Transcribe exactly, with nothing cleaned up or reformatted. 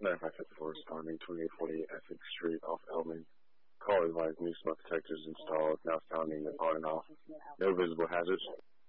ninety-five fifty-four responding, twenty-eight forty Essex Street off Elman. Call advised new smoke detectors installed, now sounding on and off. No visible hazards.